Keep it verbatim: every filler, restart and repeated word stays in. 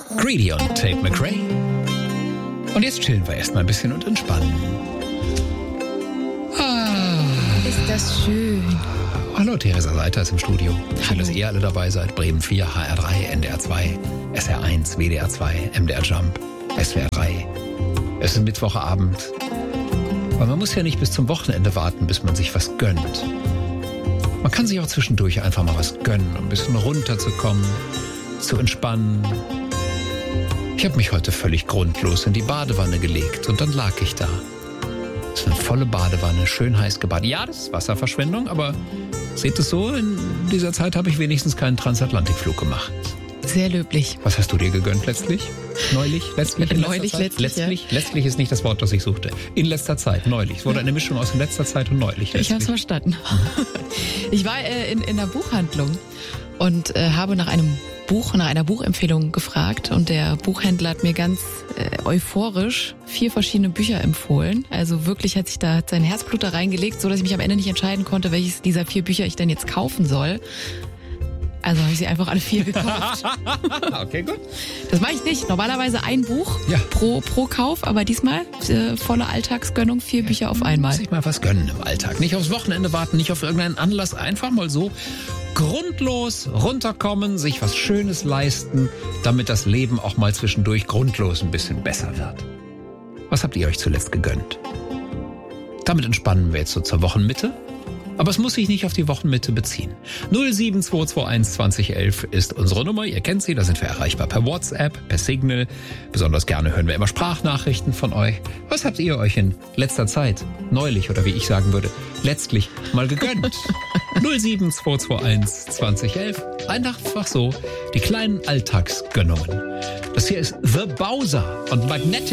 Greedy und Tate McRae. Und jetzt chillen wir erstmal ein bisschen und entspannen. Ah. Ist das schön. Hallo, Theresa Seiter ist im Studio. Schön, dass ihr alle dabei seid. Bremen vier, H R drei, N D R zwei, S R eins, W D R zwei, M D R Jump, S W R drei. Es ist Mittwochabend. Aber man muss ja nicht bis zum Wochenende warten, bis man sich was gönnt. Man kann sich auch zwischendurch einfach mal was gönnen, um ein bisschen runterzukommen, zu entspannen. Ich habe mich heute völlig grundlos in die Badewanne gelegt und dann lag ich da. Es ist eine volle Badewanne, schön heiß gebadet. Ja, das ist Wasserverschwendung, aber seht es so, in dieser Zeit habe ich wenigstens keinen Transatlantikflug gemacht. Sehr löblich. Was hast du dir gegönnt letztlich? Neulich? Letztlich? In neulich, letzter Zeit? letztlich, letztlich, ja. letztlich ist nicht das Wort, das ich suchte. In letzter Zeit, neulich. Es wurde eine Mischung aus in letzter Zeit und neulich. Ich habe es verstanden. Ich war äh, in, in der Buchhandlung und äh, habe nach einem Buch, nach einer Buchempfehlung gefragt und der Buchhändler hat mir ganz äh, euphorisch vier verschiedene Bücher empfohlen. Also wirklich hat sich da hat sein Herzblut da reingelegt, so dass ich mich am Ende nicht entscheiden konnte, welches dieser vier Bücher ich denn jetzt kaufen soll. Also habe ich sie einfach alle vier gekauft. Okay, gut. Das mache ich nicht. Normalerweise ein Buch Ja. pro, pro Kauf, aber diesmal äh, volle Alltagsgönnung, vier Bücher auf einmal. Muss ich mal was gönnen im Alltag. Nicht aufs Wochenende warten, nicht auf irgendeinen Anlass. Einfach mal so grundlos runterkommen, sich was Schönes leisten, damit das Leben auch mal zwischendurch grundlos ein bisschen besser wird. Was habt ihr euch zuletzt gegönnt? Damit entspannen wir jetzt so zur Wochenmitte. Aber es muss sich nicht auf die Wochenmitte beziehen. null sieben zwei zwei eins zwanzig elf ist unsere Nummer. Ihr kennt sie, da sind wir erreichbar per WhatsApp, per Signal. Besonders gerne hören wir immer Sprachnachrichten von euch. Was habt ihr euch in letzter Zeit, neulich oder wie ich sagen würde, letztlich mal gegönnt? null sieben zwei zwei eins zwanzig elf. Einfach so die kleinen Alltagsgönnungen. Das hier ist The Bowser und Magnetic.